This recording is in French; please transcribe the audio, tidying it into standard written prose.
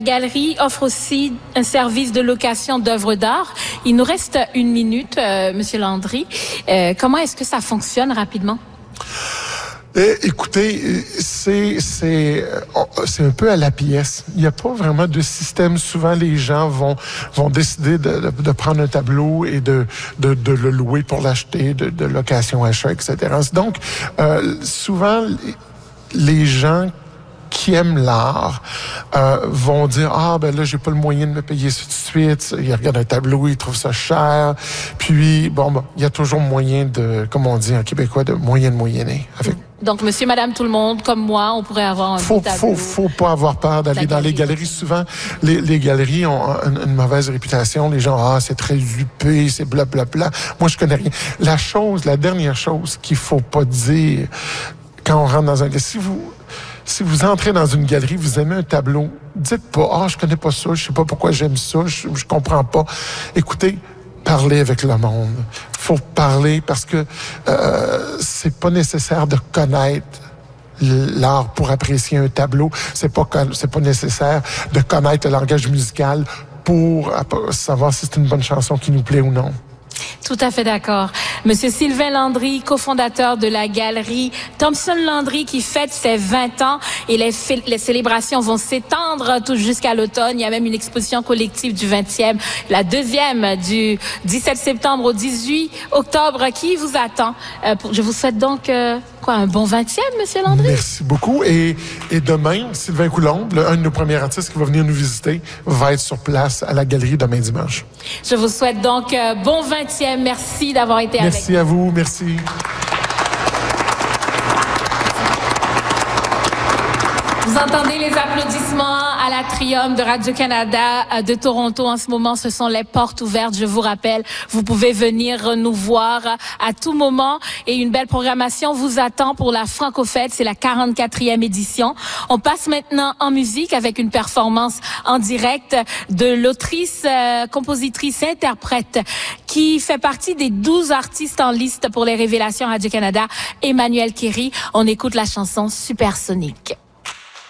La galerie offre aussi un service de location d'œuvres d'art. Il nous reste 1 minute, Monsieur Landry. Comment est-ce que ça fonctionne rapidement? Écoutez, c'est un peu à la pièce. Il n'y a pas vraiment de système. Souvent, les gens vont décider de prendre un tableau et de le louer pour l'acheter, de location-achat, etc. Donc, souvent, les gens qui aiment l'art vont dire ben là j'ai pas le moyen de me payer ça tout de suite. Ils regardent un tableau, ils trouvent ça cher. Puis il y a toujours moyen de, comme on dit en québécois, de moyenner. Donc monsieur, madame, tout le monde, comme moi, on pourrait avoir un tableau. Faut pas avoir peur d'aller dans les galeries. Souvent, les galeries ont une mauvaise réputation. Les gens, c'est très huppé, c'est blablabla. Moi, je connais rien. La dernière chose qu'il faut pas dire quand on rentre dans un galerie, si vous entrez dans une galerie, vous aimez un tableau, dites pas, je connais pas ça, je sais pas pourquoi j'aime ça, je comprends pas. Écoutez, parlez avec le monde. Faut parler parce que c'est pas nécessaire de connaître l'art pour apprécier un tableau. C'est pas nécessaire de connaître le langage musical pour savoir si c'est une bonne chanson qui nous plaît ou non. Tout à fait d'accord. Monsieur Sylvain Landry, cofondateur de la galerie Thompson Landry, qui fête ses 20 ans et les célébrations vont s'étendre tout jusqu'à l'automne. Il y a même une exposition collective du 20e, la deuxième du 17 septembre au 18 octobre qui vous attend. Je vous souhaite donc un bon 20e, Monsieur Landry? Merci beaucoup. Et demain, Sylvain Coulombe, un de nos premiers artistes qui va venir nous visiter, va être sur place à la galerie demain dimanche. Je vous souhaite donc bon 20e. Merci d'avoir été avec nous. Merci à vous. Merci. Vous entendez les applaudissements à l'Atrium de Radio-Canada de Toronto. En ce moment, ce sont les portes ouvertes. Je vous rappelle, vous pouvez venir nous voir à tout moment. Et une belle programmation vous attend pour la Franco-Fête. C'est la 44e édition. On passe maintenant en musique avec une performance en direct de l'autrice, compositrice, interprète qui fait partie des 12 artistes en liste pour les révélations Radio-Canada, Emmanuelle Kéry. On écoute la chanson Supersonique.